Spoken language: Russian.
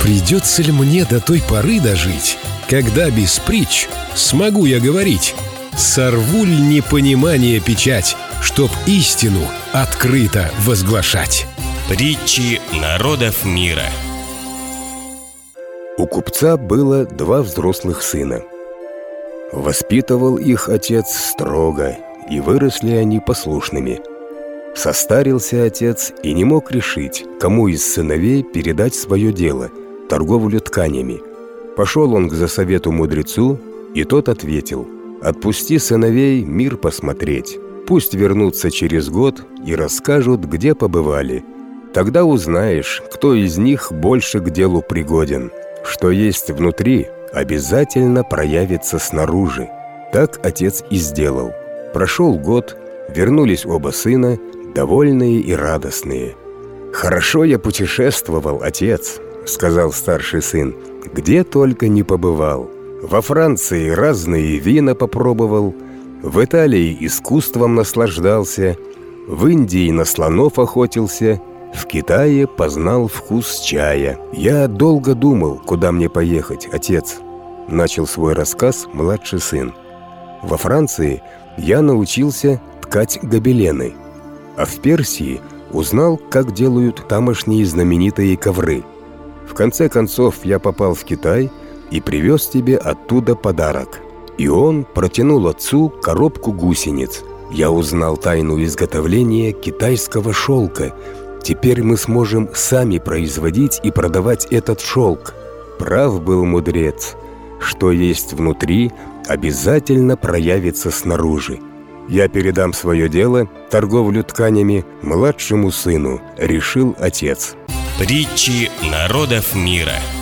Придется ли мне до той поры дожить, когда без притч смогу я говорить? Сорву ль непонимание печать, чтоб истину открыто возглашать? Притчи народов мира. У купца было 2 взрослых сына. Воспитывал их отец строго, и выросли они послушными. Состарился отец и не мог решить, кому из сыновей передать свое дело – торговлю тканями. Пошел он к засовету мудрецу, и тот ответил: «Отпусти сыновей мир посмотреть, пусть вернутся через год и расскажут, где побывали. Тогда узнаешь, кто из них больше к делу пригоден. Что есть внутри, обязательно проявится снаружи». Так отец и сделал. Прошел год, вернулись оба сына, довольные и радостные. «Хорошо я путешествовал, отец», — сказал старший сын, — «где только не побывал. Во Франции разные вина попробовал, в Италии искусством наслаждался, в Индии на слонов охотился, в Китае познал вкус чая. Я долго думал, куда мне поехать, отец», — начал свой рассказ младший сын. «Во Франции я научился ткать гобелены, а в Персии узнал, как делают тамошние знаменитые ковры. В конце концов я попал в Китай и привез тебе оттуда подарок». И он протянул отцу коробку гусениц. «Я узнал тайну изготовления китайского шелка. Теперь мы сможем сами производить и продавать этот шелк». Прав был мудрец. Что есть внутри, обязательно проявится снаружи. «Я передам свое дело, торговлю тканями, младшему сыну», — решил отец. Притчи народов мира.